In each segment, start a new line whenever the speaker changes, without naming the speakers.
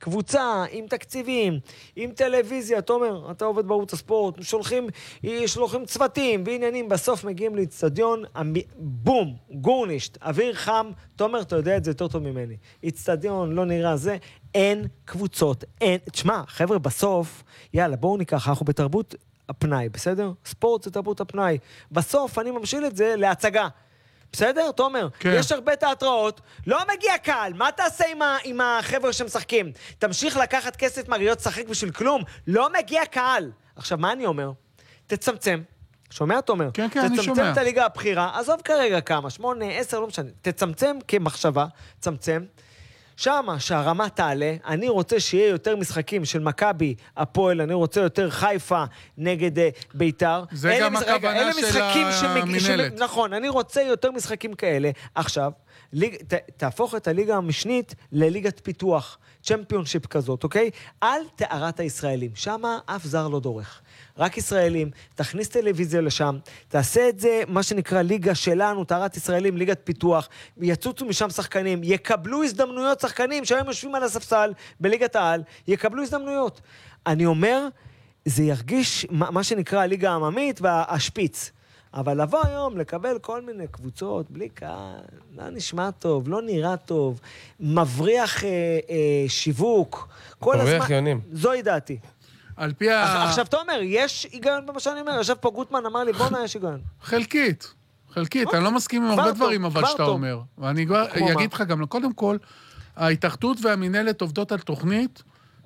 קבוצה עם תקציבים, עם טלוויזיה, תומר, אתה עובד בערוץ הספורט, שולחים צוותים ועניינים, בסוף מגיעים לאצטדיון, בום, גורנישט, אוויר חם, תומר, אתה יודע את זה יותר טוב ממני. אצטדיון, לא נראה זה, אין קבוצות, אין, תשמע, חבר'ה, בסוף, יאללה, בואו ניקח, אנחנו בתרבות הפנאי, בסדר? ספורט זה תרבות הפנאי. בסוף אני ממשיל את זה להצגה. בסדר, תומר? כן. יש הרבה תיאטראות, לא מגיע קהל, מה תעשה עם החבר'ה שמשחקים? תמשיך לקחת כסף מהריות לשחק בשביל כלום, לא מגיע קהל. עכשיו, מה אני אומר? תצמצם. שומע, תומר?
כן, כן, אני שומע.
תצמצם את הליגה הבחירה, עזוב כרגע כמה, 8, 10, לא משנה. תצמצם כמחשבה, צמצם. שמה שהרמה תעלה, אני רוצה שיהיה יותר משחקים של מכבי, הפועל, אני רוצה יותר חיפה נגד ביתר.
זה גם הכוונה של המנהלת.
נכון, אני רוצה יותר משחקים כאלה. עכשיו, תהפוך את הליגה המשנית לליגת פיתוח, צ'מפיונשיפ כזאת, אוקיי? על תארת הישראלים. שמה אף זר לא דורך. רק ישראלים, תכניס טלוויזיה לשם, תעשה את זה, מה שנקרא ליגה שלנו, תארת ישראלים, ליגת פיתוח, יצוצו משם שחקנים, יקבלו הזדמנויות שחקנים, שהיום יושבים על הספסל בליגת העל, יקבלו הזדמנויות. אני אומר, זה ירגיש מה שנקרא הליגה העממית והשפיץ. אבל לבוא היום לקבל כל מיני קבוצות, בלי קהל, לא נשמע טוב, לא נראה טוב, מבריח שיווק, כל הזמן, זוהי דעתי. עכשיו, תומר, יש היגיון במה שאני אומר? יושב פה גוטמן, אמר לי, בונה, יש היגיון.
חלקית, אני לא מסכים עם הרבה דברים, אבל שאתה אומר. ואני אגיד לך גם, קודם כל, ההתאחדות והמנהלת עובדות על תוכנית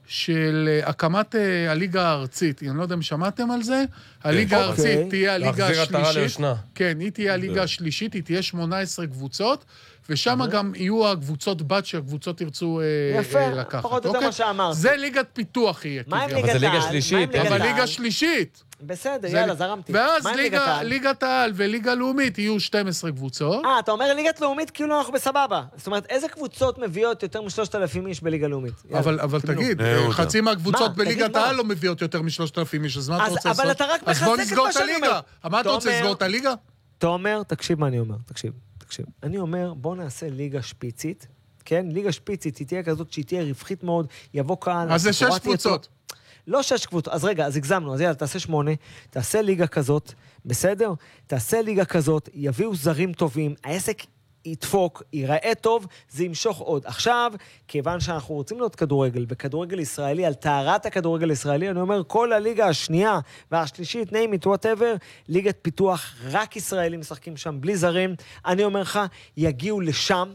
של הקמת הליגה הארצית. אני לא יודע אם שמעתם על זה. הליגה הארצית תהיה הליגה השלישית. כן, היא תהיה הליגה השלישית, היא תהיה 18 קבוצות, ושם גם יהיו הקבוצות בת שהקבוצות ירצו לקחת.
יפה, פחות או יותר מה שאמרת.
זה ליגת פיתוח יהיה.
מה עם ליגת העל?
אבל ליגה שלישית.
בסדר, יאללה, זרמתי.
ואז ליגת העל וליגה לאומית יהיו 12 קבוצות.
אתה אומר ליגת לאומית כאילו אנחנו בסבבה. זאת אומרת, איזה קבוצות מביאות יותר מ-3,000 איש בליגה לאומית?
אבל תגיד, חצי מהקבוצות בליגת העל לא מביאות יותר מ-3,000 איש, אז מה אתה רוצה לעשות?
אבל אתה רק מחזק את
אז בוא נסגור את הליגה. מה אתה רוצה, לסגור את הליגה?
תומר, תקשיב מה אני אומר, תקשיב. אני אומר, בוא נעשה ליגה שפיצית, כן? ליגה שפיצית, היא תהיה כזאת שהיא תהיה רווחית מאוד, יבוא קהל.
אז זה 6 קבוצות.
לא 6 קבוצות, אז רגע, אז הגזמנו, אז יאללה, תעשה 8, תעשה ליגה כזאת, בסדר? תעשה ליגה כזאת, יביאו זרים טובים, העסק ידפוק, ייראה טוב, זה ימשוך עוד. עכשיו, כיוון שאנחנו רוצים להיות כדורגל, וכדורגל ישראלי, על תארת הכדורגל הישראלי, אני אומר, כל הליגה השנייה והשלישית, name it, whatever, ליגת פיתוח, רק ישראלים משחקים שם, בלי זרים, אני אומר לך, יגיעו לשם,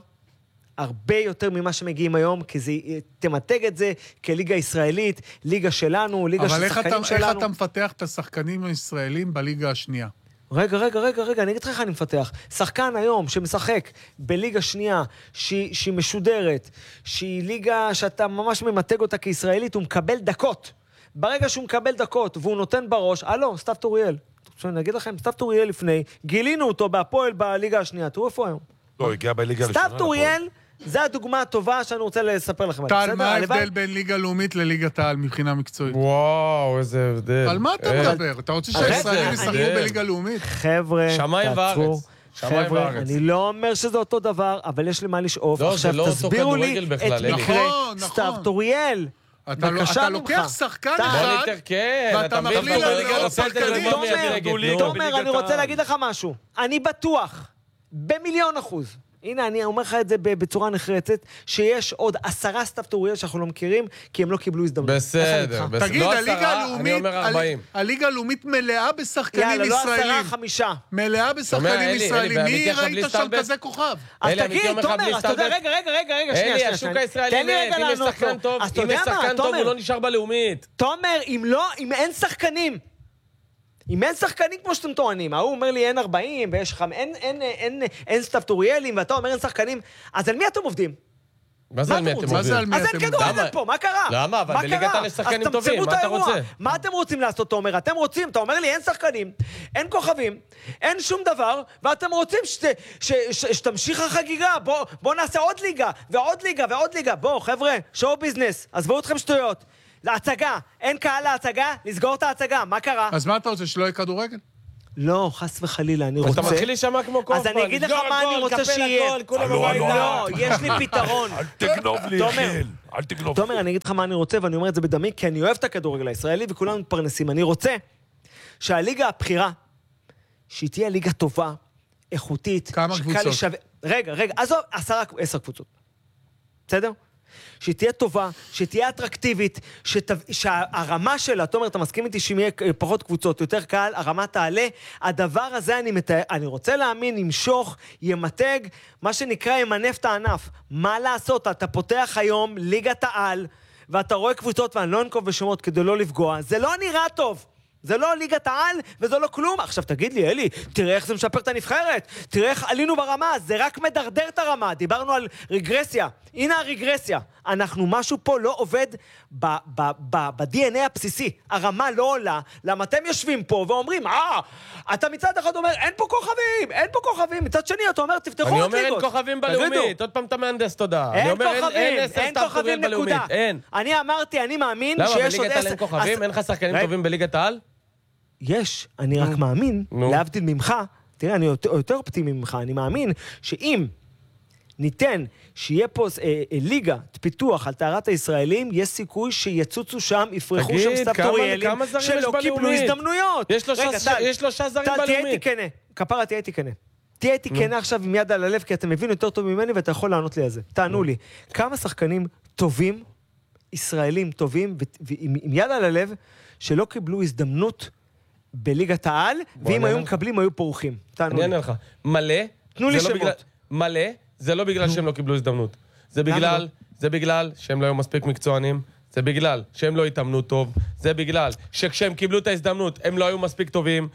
הרבה יותר ממה שמגיעים היום, כי זה תמתג את זה כליגה ישראלית, ליגה שלנו, ליגה של שחקנים שלנו.
אבל איך אתה מפתח את השחקנים הישראלים בליגה השנייה?
רגע, אני אגיד לך איך אני מפתח. שחקן היום שמשחק בליגה שנייה, שהיא משודרת, שהיא ליגה שאתה ממש ממתג אותה כישראלית, הוא מקבל דקות. ברגע שהוא מקבל דקות, והוא נותן בראש, סטף טוריאל. אני אגיד לכם, סטף טוריאל לפני, גילינו אותו בהפועל בליגה השנייה. תראו איפה היום.
לא, הגיע בליגה הראשונה.
סטף טוריאל, זה הדוגמה הטובה שאני רוצה לספר לכם.
טל, מה ההבדל בין ליגה לאומית לליגת העל מבחינה מקצועית?
וואו, איזה הבדל.
על מה אתה מדבר? אתה רוצה שהישראלים ישחקו בליגה לאומית?
חבר'ה, תעצרו. חבר'ה, אני לא אומר שזה אותו דבר, אבל יש לי מה לשאוף. עכשיו תסבירו לי את מקרה סטף טוריאל.
אתה לוקח שחקן אחד, ואתה מכליל על שחקנים.
תומר, אני רוצה להגיד לך משהו. אני בטוח, ב1,000,000%, הנה, אני אומר לך את זה בצורה נחרצת, שיש עוד 10 סטף טוריאל שאנחנו לא מכירים, כי הם לא קיבלו הזדמנות.
בסדר.
תגיד, הליגה הלאומית מלאה בשחקנים ישראלים.
יאללה, לא 10, 5.
מלאה בשחקנים ישראלים. מי ראית שם כזה כוכב?
אז תגיד, תומר, אתה יודע, רגע,
אלי, השוק הישראלי מת, אם יש שחקן טוב, הוא לא נשאר בלאומית.
תומר, אם אין שחקנים, אם אין שחקנים כמו שאתם טוענים, הוא אומר לי אין 40, ויש אין סטף טוריאלים, ואתה אומר אין שחקנים, אז על מי אתם עובדים?
מה זה על מי אתם עובדים?
אז אין כדורגל פה, מה קרה?
למה? אבל בליגת העל יש שחקנים טובים, מה אתה רוצה?
מה אתם רוצים לעשות, תומר? אתם רוצים, אתה אומר לי אין שחקנים, אין כוכבים, אין שום דבר, ואתם רוצים שתמשיך החגיגה, בוא נעשה עוד ליגה, ועוד ליגה, ועוד ליגה. בוא, חבר'ה, שואו ביזנס, עזבו אתכם שטויות. להצגה, אין קהל להצגה, לסגור את ההצגה, מה קרה?
אז מה אתה רוצה, שלא יהיה כדורגל?
לא, חס וחלילה, אני רוצה...
אתה מתחיל להישמע כמו קופמן.
אז אני אגיד לך מה אני רוצה שיהיה. לא, יש לי פתרון.
אל תגנוב לי, יחיל. אל תגנוב.
תומר, אני אגיד לך מה אני רוצה, ואני אומר את זה בדמי, כי אני אוהב את הכדורגל הישראלי, וכולנו מתפרנסים. אני רוצה שהליגה הבחירה, שהיא תהיה ליגה טובה, איכותית,
כמה קבוצות?
רגע, עזוב, 10 קבוצות. בסדר? שתהיה טובה, שתהיה אטרקטיבית, שהרמה שלה, תומר, אתה מסכים איתי שאם יהיה פחות קבוצות, יותר קל, הרמה תעלה, הדבר הזה אני רוצה להאמין, ימשוך, ימתג, מה שנקרא ימנף את הענף. מה לעשות? אתה פותח היום ליגת העל, ואתה רואה קבוצות, ואני לא אנקוב בשמות כדי לא לפגוע, זה לא נראה טוב. זה לא ליגת העל, וזה לא כלום. עכשיו תגיד לי, אלי, תראה איך זה משפר את הנבחרת, תראה איך עלינו ברמה, זה רק מדרדר את הרמה, דיברנו על רגרסיה, הנה הרגרסיה. אנחנו משהו פה לא עובד ב-DNA הבסיסי, הרמה לא עולה, למה אתם יושבים פה ואומרים, אתה מצד אחד אומר, אין פה כוכבים, מצד שני אתה אומר, תפתחו
אני
את
אומר,
ליגות.
אין כוכבים בלאומית, עוד פעם אתה מהנדס תודה.
אין כוכבים נקודה. אני אמרתי, אני מאמין שיש עוד 10...
אין לך שחקנים טובים בליגת העל?
יש, אני רק מאמין, להבדיל ממך, תראה, אני יותר אופטימי ממך, אני מאמין שאם ניתן שיהיה פה ליגת פיתוח על טהרת הישראלים, יש סיכוי שיצוצו שם, יפרחו שם סטטוריאלים, שלא קיבלו הזדמנויות.
יש 3 זרים בלאומית.
תהיה איתי כנה, כפרה, תהיה איתי כנה. תהיה איתי כנה עכשיו עם יד על הלב, כי אתם מבין יותר טוב ממני ואתה יכול לענות לי על זה. תענו לי, כמה שחקנים טובים, ישראלים טובים, ועם יד על הלב, שלא קיבלו הזדמנות בליגת העל, ואם היו מקבלים, היו פורחים.
אני אענה לך. מלא,
תנו לי שמות.
מלא, זה לא בגלל שהם לא קיבלו הזדמנות. זה בגלל שהם לא היו מספיק מקצוענים, זה בגלל שהם לא התאמנו טוב, זה בגלל שכשהם קיבלו את ההזדמנות, הם לא היו מספיק טובים.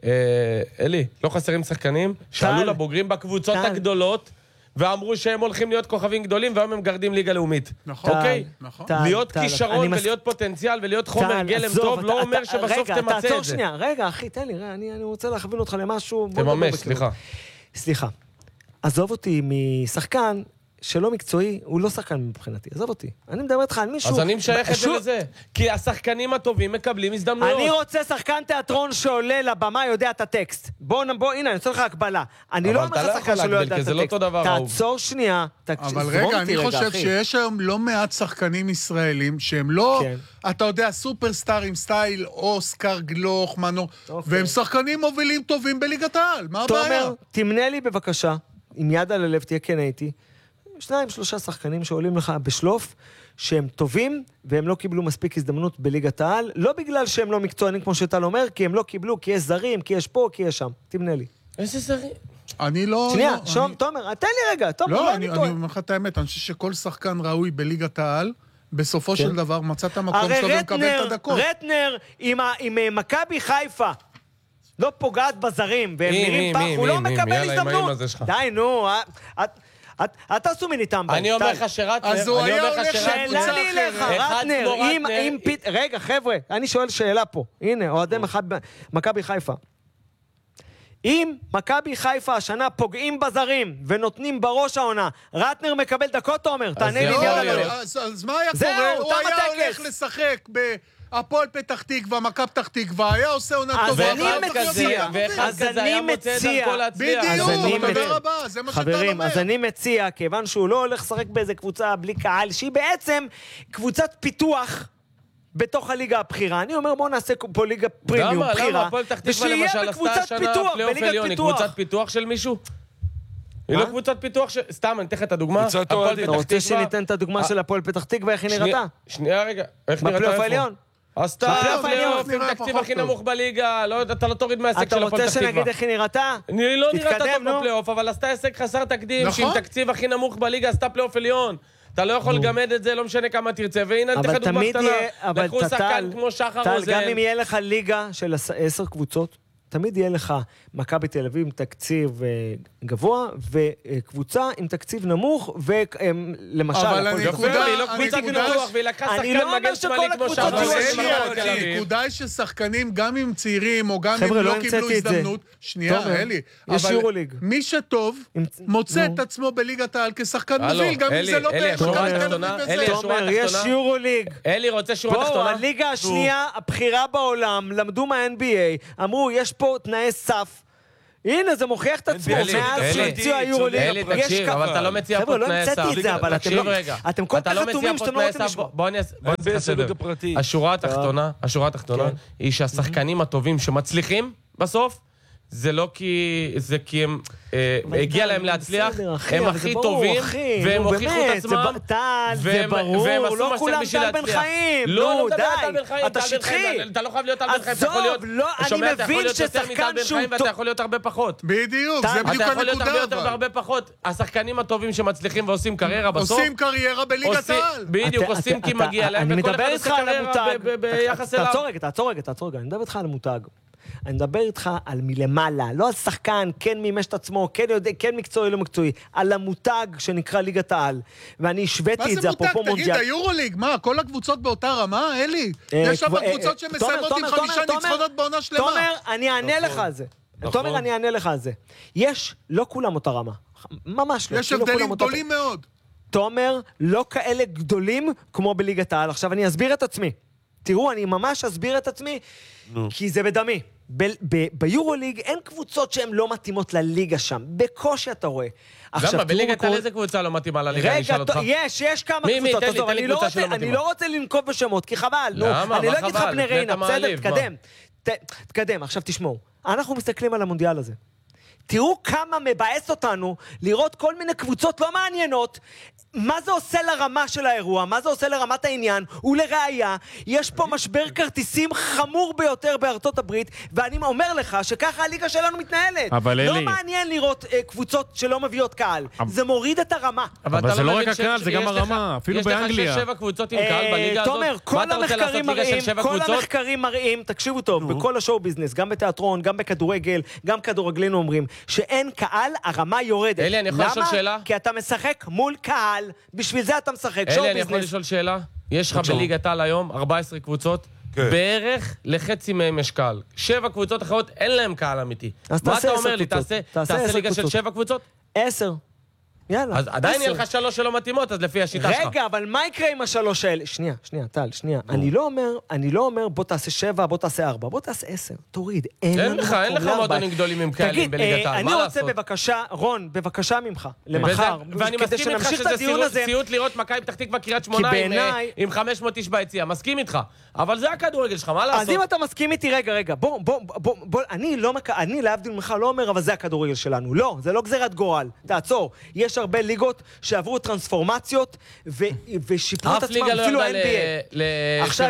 אלי, לא חסרים שחקנים, שעלו לבוגרים בקבוצות הגדולות, ואמרו שהם הולכים להיות כוכבים גדולים, והיום הם גרדים ליגה לאומית.
נכון.
אוקיי? להיות כישרון ולהיות פוטנציאל ולהיות חומר גלם טוב, לא אומר שבסוף תמצא את זה.
תעצור שנייה, רגע, אחי, תן לי, אני רוצה להכווין אותך למשהו.
תממש, סליחה.
סליחה. עזוב אותי משחקן שלא מקצועי, הוא לא שחקן מבחינתי, עזוב אותי. אני מדבר איתך על מישהו...
אז אני משייך את זה לזה. כי השחקנים הטובים מקבלים הזדמנויות.
אני רוצה שחקן תיאטרון שעולה לבמה, יודע את הטקסט. בוא, הנה, אני רוצה לך הקבלה. אני לא אומר לך שחקן שלא יודע את הטקסט. תעצור שנייה.
אבל רגע, אני חושב שיש היום לא מעט שחקנים ישראלים, שהם לא, אתה יודע, סופרסטארים, סטייל, אוסקר, גלוך, מנור, והם שחקנים מובילים טובים בליגת העל. מה הבעיה?
תומר, תמנה לי בבקשה, עם יד על הלב, תהיה כן הייתי, 2-3 שחקנים שעולים לך בשלוף, שהם טובים, והם לא קיבלו מספיק הזדמנות בליגת העל, לא בגלל שהם לא מקצוענים כמו שאתה אומר, כי הם לא קיבלו, כי יש זרים, כי יש פה, כי יש שם. תמנה לי.
איזה זרים?
אני לא...
שנייה, תומר, תן לי רגע, תומר, לא אני טועה.
אני אומר לך את האמת, אני חושב שכל שחקן ראוי בליגת העל, בסופו של דבר מצא את המקום שלו ומקבל את הדקות.
רטנר עם מכבי חיפה, לא פוגעת בזרים, והם נראים פח, הוא לא מקבל הזדמנות. די, נו, אל תעשו מיני טמבל.
אני אומר לך שרטנר,
אז הוא היה הולך
שאלה לי לך, רטנר, רגע, חבר'ה, אני שואל שאלה פה. הנה, אוהדי מכבי חיפה. אם מכבי חיפה השנה פוגעים בזרים ונותנים בראש העונה, רטנר מקבל דקות, תומר, תענה לי מיד על הלב.
אז מה היה קורה? הוא היה הולך לשחק הפועל פתח תקווה, מכבי פתח תקווה, היה עושה עונה טובה.
אז אני מציע,
בדיוק, תודה רבה, זה מה שאתה אומר.
חברים, אז אני מציע, כיוון שהוא לא הולך לשחק באיזה קבוצה בלי קהל, שהיא בעצם קבוצת פיתוח בתוך הליגה הבחירה. אני אומר, בואו נעשה פה ליגה פרימיום בחירה.
למה? הפועל פתח תקווה למשל עשתה השנה פלייאוף עליון, היא קבוצת פיתוח של מישהו? היא לא קבוצת פיתוח של... סתם, אני אתן לך את הדוגמה.
אתה רוצה שניתן את הדוגמה של הפועל פתח תקווה, איך היא נראתה?
שנייה רגע, איך
נראתה איפה?
עשתה פלייאוף עם תקציב הכי נמוך בליגה, אתה לא תוריד מהעסק של הפועל פתח תקווה.
אתה רוצה שנגיד איך היא נראתה?
היא לא נראתה טוב בפלייאוף, אבל עשתה עסק חסר תקדים, שעם תקציב הכי נמוך בליגה עשתה פלייאוף עליון. אתה לא יכול לגמד את זה, לא משנה כמה תרצה, והנה נתן לך דוגמה קטנה. לקחו שחקן כמו שחר רוזן.
גם אם יהיה לך ליגה של 10 קבוצות, תמיד יהיה לך מכבי תל אביב עם תקציב גבוה, וקבוצה עם תקציב נמוך, ולמשל...
אבל הנקודה...
היא לא קבוצת פיתוח, והיא לקחה שחקן מגן שמאלי כמו שחר רוזן.
הנקודה היא ששחקנים, גם אם צעירים, או גם אם לא קיבלו הזדמנות... שנייה, אלי.
יש יורוליג.
מי שטוב, מוצא את עצמו בליגת העל כשחקן מוביל, גם אם זה לא
תומר, יש יורוליג.
אלי רוצה שורה תחתונה.
הליגה השנייה, הבחירה בעולם, למדו מה-NBA, אמרו, יש פה פה תנאי סף. הנה, זה מוכיח את עצמו, מאז שהציעו היורוליג.
אלי, תקשיב, אבל אתה לא מציע פה תנאי סף.
חבר'ה, לא המצאתי את זה, אבל אתם כל כך חתומים שאתם לא רוצים לשמוע.
בוא נעשה סדר. השורה התחתונה היא שהשחקנים הטובים שמצליחים בסוף, זה לא כי הם הגיע להם להצליח, הם הכי טובים, והם הוכיחו את עצמם,
זה ברור, לא כולם טל בן חיים, נו די, אתה שטחי.
אתה לא חייב להיות טל בן חיים, אתה יכול להיות,
אני מבין ששחקן שהוא טוב,
ואתה יכול להיות הרבה פחות.
בדיוק, זה בדיוק
אתה יכול להיות
הנקודה.
הרבה יותר והרבה פחות. השחקנים הטובים שמצליחים ועושים קריירה בסוף,
עושים קריירה בליגת העל.
בדיוק, עושים כי מגיע להם, וכל אחד עושה קריירה ביחס אליו.
תעצור רגע, אני מדבר איתך על המותג. אני מדבר איתך על מלמעלה, לא על שחקן, כן מימש את עצמו, כן מקצועי, לא מקצועי, על המותג שנקרא ליגת העל. ואני השוויתי את זה, אפרופו מונדיאל.
תגיד, היורוליג, מה, כל הקבוצות באותה רמה, אלי? יש שם קבוצות שמסיימות עם 5 ניצחונות בעונה שלמה.
תומר, אני אענה לך על זה. תומר, אני אענה לך על זה. יש, לא כולם אותה רמה. ממש לא.
יש הבדלים גדולים מאוד.
תומר, לא כאלה גדולים כמו בליגת העל. עכשיו, אני אסביר את עצמי. תראו, אני ממש אסביר את עצמי, כי זה בדמי. ביורוליג אין קבוצות שהן לא מתאימות לליגה שם. בקושי אתה רואה.
למה? בליגת העל איזה קבוצה לא מתאימה לליגה?
רגע, יש כמה קבוצות. אני לא רוצה לנקוב בשמות, כי חבל. אני לא אגיד לך בני ריינה, בסדר? תקדם. עכשיו תשמעו. אנחנו מסתכלים על המונדיאל הזה. תראו כמה מבאס אותנו לראות כל מיני קבוצות לא מעניינות. מה זה עושה לרמה של האירוע? מה זה עושה לרמת העניין? ולראיה, יש פה משבר כרטיסים חמור ביותר בארצות הברית, ואני אומר לך שככה הליגה שלנו מתנהלת. לא מעניין לראות קבוצות שלא מביאות קהל. זה מוריד את הרמה.
אבל זה לא רק הקהל, זה גם הרמה, אפילו באנגליה.
יש לך 6-7 קבוצות עם קהל בליגה הזאת.
תומר, כל המחקרים מראים, תקשיבו טוב, בכל השואו ביזנס, גם בתיאטרון, גם בכדורגל, גם כדורגלנים אומרים, שאין קהל, הרמה יורדת.
אלי, אני יכול לשאול שאלה?
כי אתה משחק מול קהל, בשביל זה אתה משחק, שואו
אלי, אני יכול לשאול שאלה? יש לך בליגת העל היום 14 קבוצות, בערך לחצי מהם יש קהל. 7 קבוצות אחרות, אין להם קהל אמיתי. מה אתה אומר לי? תעשה ליגה של 7 קבוצות?
10. יאללה.
אז עדיין יהיה לך 3 שלא מתאימות, אז לפי השיטה שלך.
רגע, אבל מה יקרה עם ה3 האלה? שנייה, טל, שנייה. אני לא אומר, בוא תעשה 7, בוא תעשה 4, בוא תעשה 10. תוריד. אין לך מועדונים גדולים עם קהלים בליגת העל. אני רוצה בבקשה, רון, בבקשה ממך, למחר.
ואני מסכים איתך שזה סיוט לראות מכבי פתח תקווה קריית שמונה עם 500 איש ביציע. מסכים איתך. אבל זה הכדורגל שלך, מה לעשות?
אז אם אתה מסכים איתי, רגע, בוא, אני להבדיל ממך לא אומר, אבל זה הכדורגל שלנו. לא, זה לא גזירת גורל. תעצור. יש הרבה ליגות שעברו טרנספורמציות ושיפרו את עצמם, אפילו NBA. עכשיו,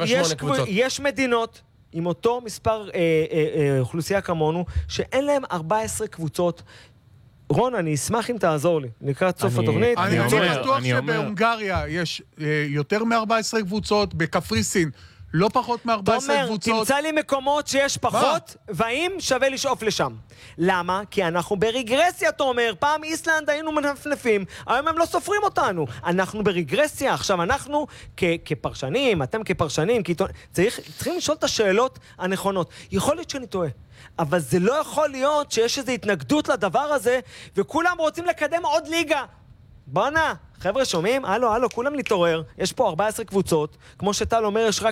יש מדינות עם אותו מספר אוכלוסייה כמונו, שאין להם 14 קבוצות. רון, אני אשמח אם תעזור לי, לקראת סוף התוכנית.
אני בטוח שבהונגריה יש יותר מ-14 קבוצות, בקפריסין לא פחות מ-14 קבוצות.
תומר, תמצא לי מקומות שיש פחות, והאם שווה לשאוף לשם. למה? כי אנחנו ברגרסיה, תומר. פעם איסלנד היינו מנפנפים, היום הם לא סופרים אותנו. אנחנו ברגרסיה. עכשיו, אנחנו כפרשנים, אתם כפרשנים, צריכים לשאול את השאלות הנכונות. יכול להיות שאני טועה, אבל זה לא יכול להיות שיש איזו התנגדות לדבר הזה, וכולם רוצים לקדם עוד ליגה. בואנה, חבר'ה שומעים? הלו, כולם להתעורר. יש פה 14 קבוצות, כמו שטל אומר, יש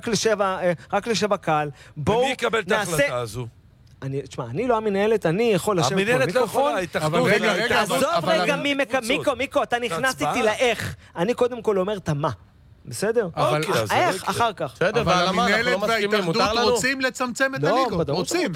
רק לשבע קהל.
ומי יקבל את ההחלטה הזו?
תשמע, אני לא המנהלת, אני יכול לשבת פה
המנהלת לא יכולה, התאחדות.
עזוב רגע, מיקו, אתה נכנס איתי לאיך. אני קודם כל אומר את המה. בסדר? איך? אחר כך.
אבל המנהלת וההתאחדות רוצים לצמצם את הליגות. רוצים.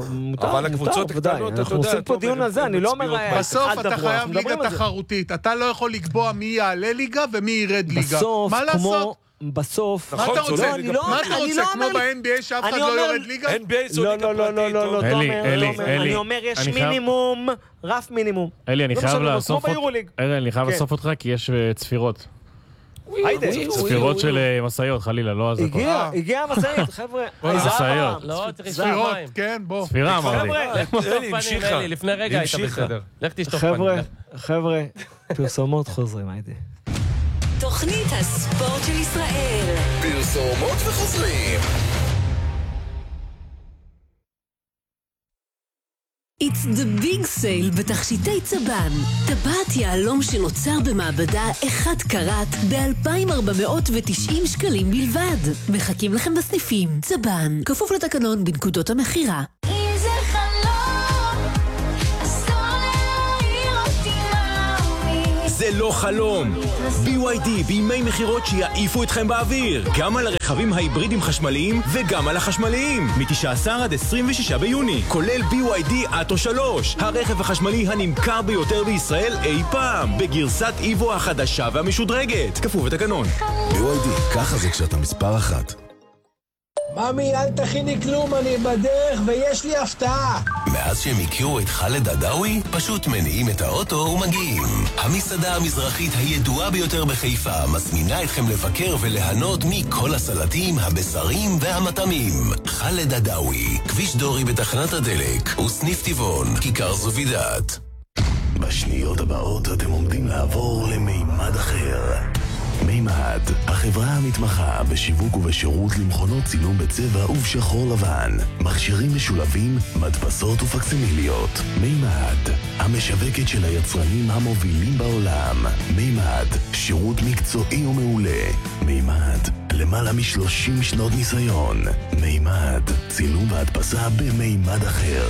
אבל הקבוצות הקטנות,
אנחנו עושים פה דיון על זה, אני לא אומר...
בסוף אתה חייב ליגה תחרותית. אתה לא יכול לקבוע מי יעלה ליגה ומי ירד ליגה. מה לעשות?
בסוף...
מה אתה רוצה? מה אתה רוצה? כמו ב-NBA שאף אחד לא יורד ליגה?
NBA זו ליגה פרטית.
לא, אני אומר, יש מינימום, רף מינימום.
אלי, אני חייב לאסוף אותך כי יש צפירות. צפירות של מסעיות, חלילה, לא אז
הגיע המסעית, חבר'ה.
מסעיות.
לא, צריך ספירות,
כן, בוא.
ספירה, אמרתי.
אלי, לפני רגע היית בסדר. לך תשטוף פנים.
חבר'ה, פרסומות חוזרים, הייתי.
תוכנית הספורט של ישראל.
פרסומות וחוזרים.
It's the big sale בתכשיטי צבן. טבעת יהלום שנוצר במעבדה 1 קראט ב-2,490 שקלים בלבד. מחכים לכם בסניפים. צבן, כפוף לתקנון בנקודות המחירה. אם זה חלום
זה לא חלום. BYD בימי מחירות שיעיפו אתכם באוויר. גם על הרכבים ההיברידים חשמליים וגם על החשמליים. מ-19 עד 26 ביוני. כולל BYD אטו 3. הרכב החשמלי הנמכר ביותר בישראל אי פעם. בגרסת איבו החדשה והמשודרגת. כפוף ותקנון.
BYD, ככה זה כשאתה מספר 1.
ממי, אל תכיני כלום, אני בדרך ויש לי הפתעה.
מאז שהם הכירו את חאלד עדאווי, פשוט מניעים את האוטו ומגיעים. המסעדה המזרחית הידועה ביותר בחיפה מזמינה אתכם לבקר וליהנות מכל הסלטים, הבשרים והמטעמים. חאלד עדאווי, כביש דורי בתחנת הדלק, וסניף טבעון, כיכר זובידת. בשניות הבאות אתם עומדים לעבור למימד אחר. מימד, החברה המתמחה בשיווק ובשירות למכונות צילום בצבע ובשחור לבן, מכשירים משולבים, מדפסות ופקסימיליות. מימד, המשווקת של היצרנים המובילים בעולם. מימד, שירות מקצועי ומעולה. מימד, למעלה מ-30 שנות ניסיון. מימד, צילום והדפסה במימד אחר.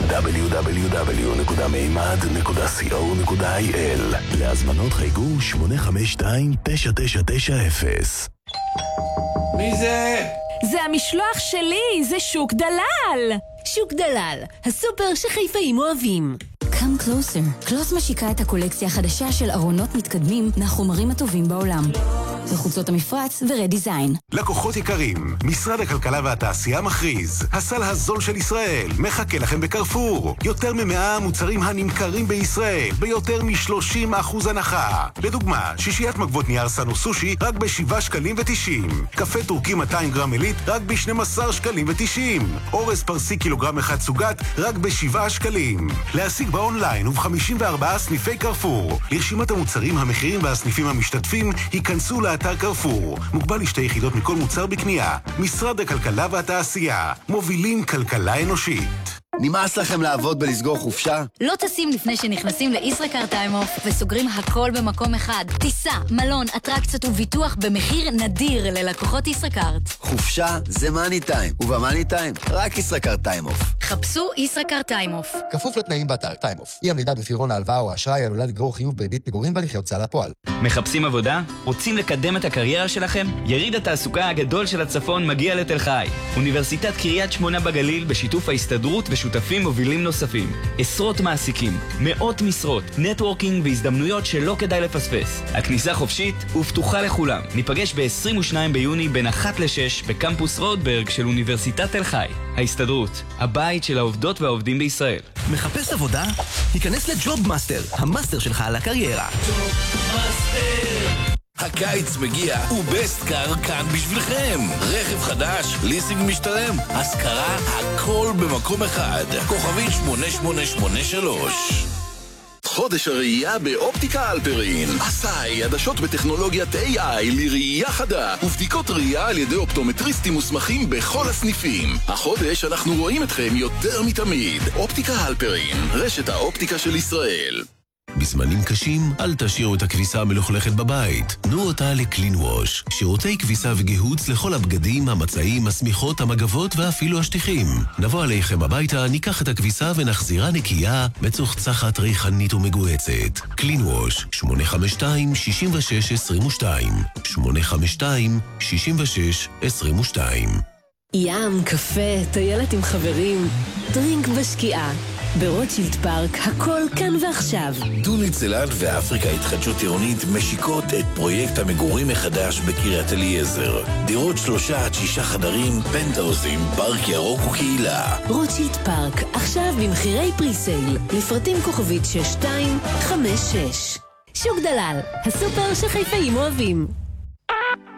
www.מימד.co.il. להזמנות חייגו 852-9990.
מי זה?
זה המשלוח שלי, זה שוק דלל. שוק דלל, הסופר שחיפאים אוהבים. Come Closer. קלוס משיקה את הקולקציה החדשה של ארונות מתקדמים מהחומרים הטובים בעולם. בחוצות המפרץ ורדיזיין.
לקוחות יקרים, משרד הכלכלה והתעשייה מכריז, הסל הזול של ישראל מחכה לכם בקרפור. יותר מ100 מוצרים הנמכרים בישראל ביותר מ-30% הנחה. לדוגמה, שישיית מגבות נייר סנו סושי רק ב7 שקלים ו90. קפה טורקי 200 גרם עילית רק ב12 שקלים ו90. אורז פרסי קילוגרם אחד סוגת רק ב7 שקלים. להשיג באונליין וב54 סניפי קרפור. לרשימת המוצרים, המחירים והסניפים המשתתפים היכנסו לאתר קרפור. מוגבל ל2 יחידות מכל מוצר בקנייה. משרד הכלכלה והתעשייה. מובילים כלכלה אנושית.
נמאס לכם לעבוד בלסגור חופשה?
לא טסים לפני שנכנסים לישראכרט טיים-אוף וסוגרים הכל במקום אחד. טיסה, מלון, אטרקציות וביטוח במחיר נדיר ללקוחות ישראכרט.
חופשה זה מאני טיים, ובמאני טיים רק ישראכרט טיים-אוף.
חפשו ישראכרט טיים-אוף.
כפוף לתנאים באתר טיים-אוף. אי עמידה בפירעון ההלוואה או האשראי עלולה לגרור חיוב בריבית פיגורים בהליכי הוצאה לפועל.
מחפשים עבודה? רוצים לקדם את הקריירה שלכם? יריד התעסוקה הגדול של הצפון מגיע לתל חי. אוניברסיטת קריית שמונה בגליל בשיתוף ההסתדרות ושותפים מובילים נוספים. עשרות מעסיקים, מאות משרות, נטוורקינג והזדמנויות שלא כדאי לפספס. הכניסה חופשית ופתוחה לכולם. ניפגש ב-22 ביוני בין 1 ל-6 בקמפוס רודברג של אוניברסיטת תל חי. ההסתדרות, הבית של העובדות והעובדים בישראל.
מחפש עבודה? היכנס לג'וב מאסטר, המאסטר שלך על הקריירה.
הקיץ מגיע ובסט קאר כאן בשבילכם. רכב חדש, ליסינג משתלם, השכרה, הכל במקום אחד. כוכבית 8883. חודש הראייה באופטיקה אלפרין. עשאי, עדשות בטכנולוגיית AI לראייה חדה ובדיקות ראייה על ידי אופטומטריסטים מוסמכים בכל הסניפים. החודש אנחנו רואים אתכם יותר מתמיד. אופטיקה אלפרין, רשת האופטיקה של ישראל. בזמנים קשים, אל תשאירו את הכביסה המלוכלכת בבית. תנו אותה לקלין ווש. שירותי כביסה וגיהוץ לכל הבגדים, המצעים, השמיכות, המגבות ואפילו השטיחים. נבוא עליכם הביתה, ניקח את הכביסה ונחזירה נקייה, מצוחצחת, ריחנית ומגועצת. קלין ווש, 852-6622. 852-6622.
ים, קפה, טיילת עם חברים, דרינק בשקיעה. ברוטשילד פארק, הכל כאן ועכשיו.
טוניק צלד ואפריקה התחדשות עירונית משיקות את פרויקט המגורים מחדש בקריית אליעזר. דירות 3 עד 6 חדרים, פנטהאוזים, פארק ירוק וקהילה.
רוטשילד פארק, עכשיו במחירי פריסייל. לפרטים כוכבית 6256. שוק דלל, הסופר שחיפאים אוהבים.